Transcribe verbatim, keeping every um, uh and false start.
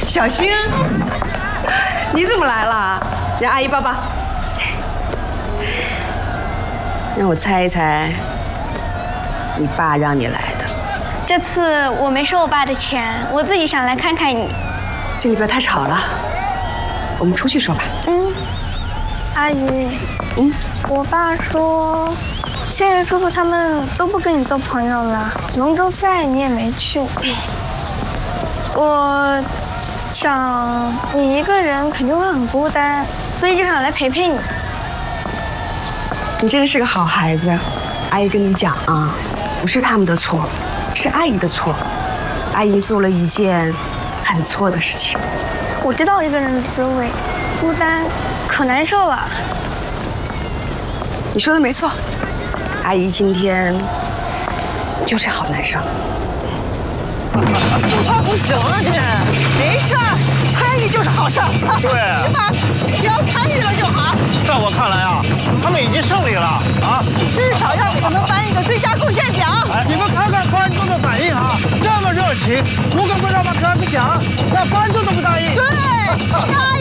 小星，你怎么来了？让阿姨抱抱。让我猜一猜，你爸让你来的。 这次我没收我爸的钱，我自己想来看看你。 这里边太吵了，我们出去说吧。 嗯，阿姨， 嗯， 我爸说，现在叔叔他们都不跟你做朋友了，龙舟赛你也没去。我想你一个人肯定会很孤单，所以就想来陪陪你。 你真的是个好孩子，阿姨跟你讲啊，不是他们的错，是阿姨的错。阿姨做了一件很错的事情。 我知道一个人的滋味，孤单可难受了。 你说的没错，阿姨今天就是好难受。 这快不行了，这没事儿，参与就是好事儿。 对， 是吧？只要参与了就好。 在我看来啊，他们已经胜利了啊！ 至少要给他们颁一个最佳贡献奖。 哎，你们看看观众的反应啊，这么热情，如果不让他们颁个奖，那观众都不答应。 对，加油！